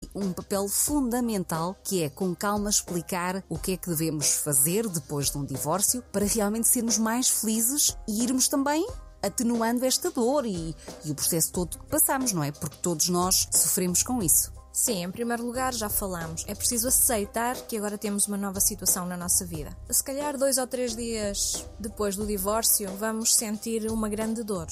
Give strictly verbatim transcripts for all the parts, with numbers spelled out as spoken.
um papel fundamental, que é com calma explicar o que é que devemos fazer depois de um divórcio para realmente sermos mais felizes e irmos também atenuando esta dor e, e o processo todo que passamos, não é? Porque todos nós sofremos com isso. Sim, em primeiro lugar, já falamos, é preciso aceitar que agora temos uma nova situação na nossa vida. Se calhar dois ou três dias depois do divórcio vamos sentir uma grande dor,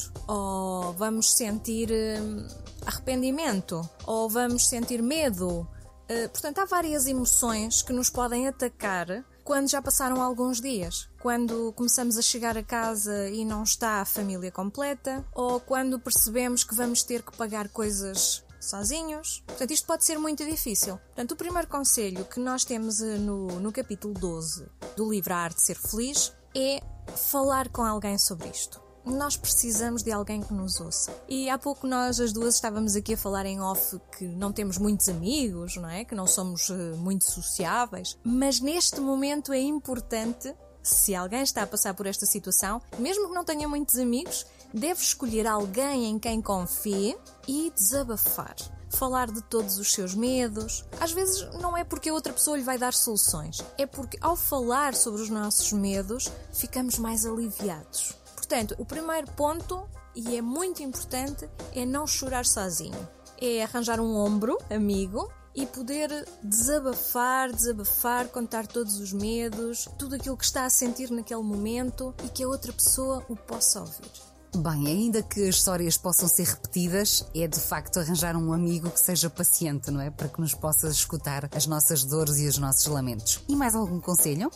ou vamos sentir hum, arrependimento, ou vamos sentir medo. Uh, portanto, há várias emoções que nos podem atacar quando já passaram alguns dias. Quando começamos a chegar a casa e não está a família completa, ou quando percebemos que vamos ter que pagar coisas sozinhos. Portanto, isto pode ser muito difícil. Portanto, o primeiro conselho que nós temos no, no capítulo doze do livro A Arte de Ser Feliz é falar com alguém sobre isto. Nós precisamos de alguém que nos ouça. E há pouco nós, as duas, estávamos aqui a falar em off que não temos muitos amigos, não é? Que não somos uh, muito sociáveis. Mas neste momento é importante, se alguém está a passar por esta situação, mesmo que não tenha muitos amigos, deve escolher alguém em quem confie e desabafar. Falar de todos os seus medos. Às vezes não é porque a outra pessoa lhe vai dar soluções, é porque ao falar sobre os nossos medos, ficamos mais aliviados. Portanto, o primeiro ponto, e é muito importante, é não chorar sozinho. É arranjar um ombro amigo e poder desabafar, desabafar, contar todos os medos, tudo aquilo que está a sentir naquele momento e que a outra pessoa o possa ouvir. Bem, ainda que as histórias possam ser repetidas, é de facto arranjar um amigo que seja paciente, não é? Para que nos possa escutar as nossas dores e os nossos lamentos. E mais algum conselho?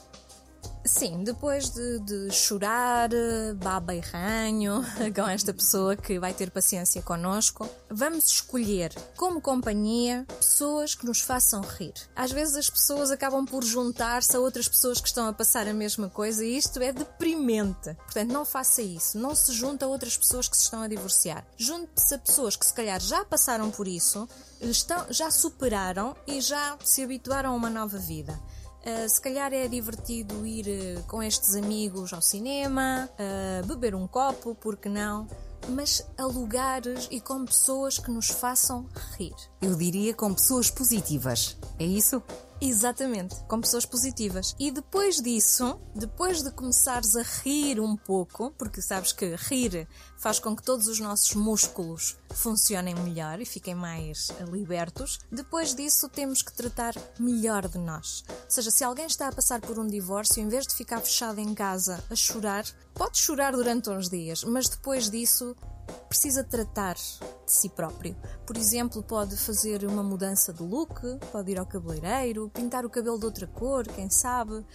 Sim, depois de, de chorar, baba e ranho com esta pessoa que vai ter paciência connosco, vamos escolher como companhia pessoas que nos façam rir. Às vezes as pessoas acabam por juntar-se a outras pessoas que estão a passar a mesma coisa e isto é deprimente. Portanto, não faça isso. Não se junte a outras pessoas que se estão a divorciar. Junte-se a pessoas que se calhar já passaram por isso, estão, já superaram e já se habituaram a uma nova vida. Uh, se calhar é divertido ir uh, com estes amigos ao cinema, uh, beber um copo, porque não? Mas a lugares e com pessoas que nos façam rir. Eu diria com pessoas positivas, é isso? Exatamente, com pessoas positivas. E depois disso, depois de começares a rir um pouco, porque sabes que rir faz com que todos os nossos músculos funcionem melhor e fiquem mais libertos, depois disso temos que tratar melhor de nós. Ou seja, se alguém está a passar por um divórcio, em vez de ficar fechado em casa a chorar, pode chorar durante uns dias, mas depois disso precisa tratar de si próprio. Por exemplo, pode fazer uma mudança de look, pode ir ao cabeleireiro, pintar o cabelo de outra cor, quem sabe, uh,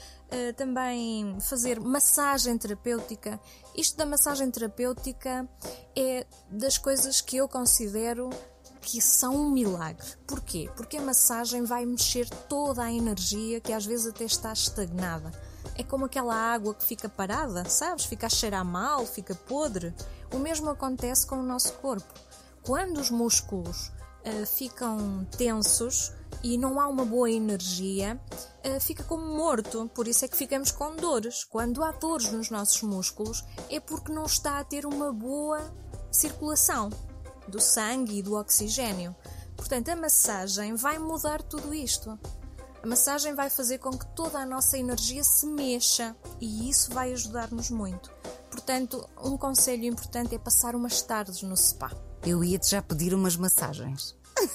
também fazer massagem terapêutica. Isto da massagem terapêutica é das coisas que eu considero que são um milagre. Porquê? Porque a massagem vai mexer toda a energia que às vezes até está estagnada. É como aquela água que fica parada, sabes? Fica a cheirar mal, fica podre. O mesmo acontece com o nosso corpo. Quando os músculos uh, ficam tensos e não há uma boa energia, uh, fica como morto. Por isso é que ficamos com dores. Quando há dores nos nossos músculos, é porque não está a ter uma boa circulação do sangue e do oxigênio. Portanto, a massagem vai mudar tudo isto. A massagem vai fazer com que toda a nossa energia se mexa e isso vai ajudar-nos muito. Portanto, um conselho importante é passar umas tardes no spa. Eu ia-te já pedir umas massagens.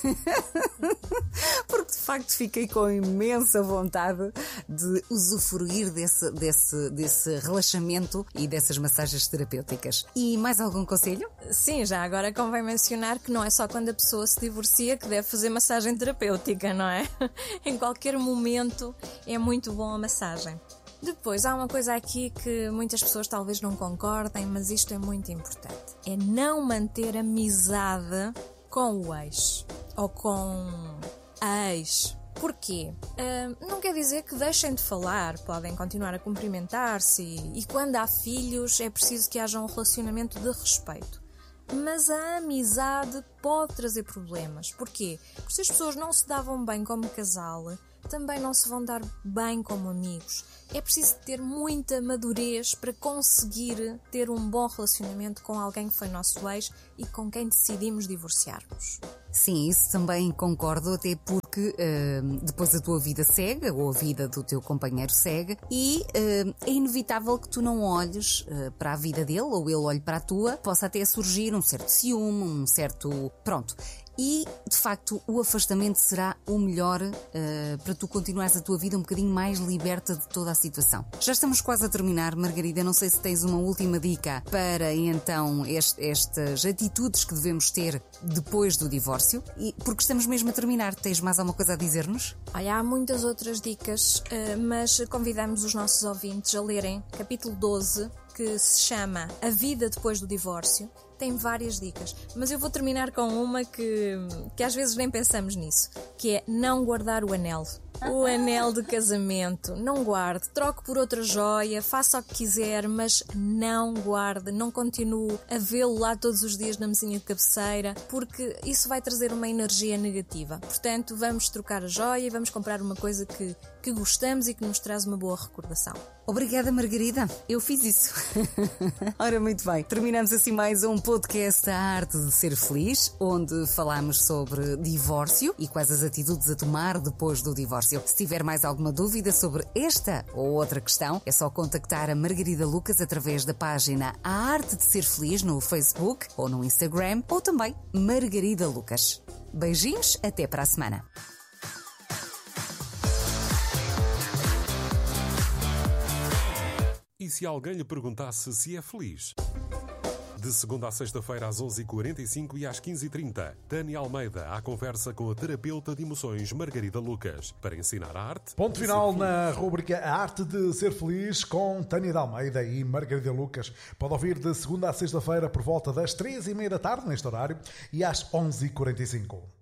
Porque de facto fiquei com imensa vontade de usufruir desse, desse, desse relaxamento e dessas massagens terapêuticas. E mais algum conselho? Sim, já agora convém mencionar que não é só quando a pessoa se divorcia que deve fazer massagem terapêutica, não é? Em qualquer momento é muito bom a massagem. Depois, há uma coisa aqui que muitas pessoas talvez não concordem, mas isto é muito importante. É não manter amizade com o ex ou com a ex. Porquê? Uh, não quer dizer que deixem de falar, podem continuar a cumprimentar-se e, e quando há filhos é preciso que haja um relacionamento de respeito. Mas a amizade pode trazer problemas. Porquê? Porque se as pessoas não se davam bem como casal, também não se vão dar bem como amigos. É preciso ter muita madurez para conseguir ter um bom relacionamento com alguém que foi nosso ex e com quem decidimos divorciar-nos. Sim, isso também concordo, até porque uh, depois a tua vida segue, ou a vida do teu companheiro segue, e uh, é inevitável que tu não olhes uh, para a vida dele, ou ele olhe para a tua, possa até surgir um certo ciúme, um certo... Pronto. E, de facto, o afastamento será o melhor uh, para tu continuares a tua vida um bocadinho mais liberta de toda a situação. Já estamos quase a terminar, Margarida. Não sei se tens uma última dica para, então, este, estas atitudes que devemos ter depois do divórcio. E, porque estamos mesmo a terminar. Tens mais alguma coisa a dizer-nos? Olha, há muitas outras dicas, mas convidamos os nossos ouvintes a lerem capítulo doze, que se chama A Vida Depois do Divórcio. Tem várias dicas, mas eu vou terminar com uma que, que às vezes nem pensamos nisso, que é não guardar o anel. O anel de casamento, não guarde, troque por outra joia, faça o que quiser, mas não guarde, não continue a vê-lo lá todos os dias na mesinha de cabeceira, porque isso vai trazer uma energia negativa. Portanto, vamos trocar a joia e vamos comprar uma coisa que, que gostamos e que nos traz uma boa recordação. Obrigada, Margarida. Eu fiz isso. Ora, muito bem. Terminamos assim mais um podcast A Arte de Ser Feliz, onde falamos sobre divórcio e quais as atitudes a tomar depois do divórcio. Se tiver mais alguma dúvida sobre esta ou outra questão, é só contactar a Margarida Lucas através da página A Arte de Ser Feliz no Facebook ou no Instagram, ou também Margarida Lucas. Beijinhos, até para a semana. E se alguém lhe perguntasse se é feliz? De segunda a sexta-feira às onze e quarenta e cinco e às quinze e trinta, Tânia Almeida à conversa com a terapeuta de emoções Margarida Lucas para ensinar a arte. Ponto final na rúbrica A Arte de Ser Feliz com Tânia Almeida e Margarida Lucas. Pode ouvir de segunda a sexta-feira por volta das três e meia da tarde neste horário e às onze e quarenta e cinco.